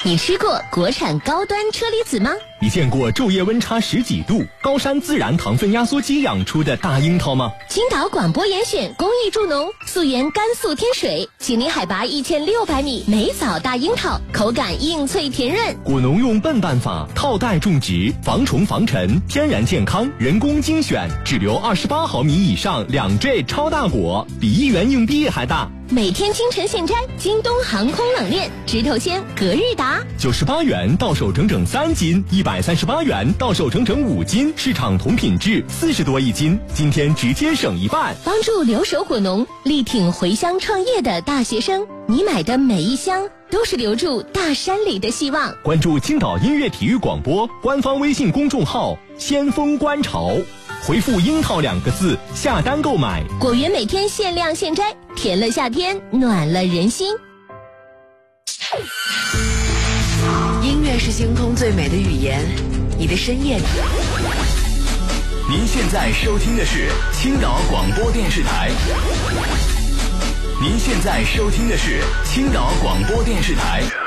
你吃过国产高端车厘子吗？ 你见过昼夜温差10几度、高山自然糖分压缩机养出的大樱桃吗？ 青岛广播严选公益助农，溯源甘肃天水，紧邻海拔1600米，梅枣大樱桃，口感硬脆甜润。 果农用笨办法套袋种植，防虫防尘，天然健康，人工精选，只留28毫米以上2坠超大果，比1元硬币还大。 每天清晨现摘，京东航空冷链，直头鲜，隔日达。 98元到手整整3斤，138元到手整整5斤，市场同品质40多一斤，今天直接省一半。 帮助留守果农，力挺回乡创业的大学生，你买的每一箱都是留住大山里的希望。 关注青岛音乐体育广播官方微信公众号先锋观潮，回复樱桃2个字下单购买， 果园每天限量现摘，甜了夏天，暖了人心。 音乐是星空最美的语言，你的深夜里。 您现在收听的是青岛广播电视台。您现在收听的是青岛广播电视台。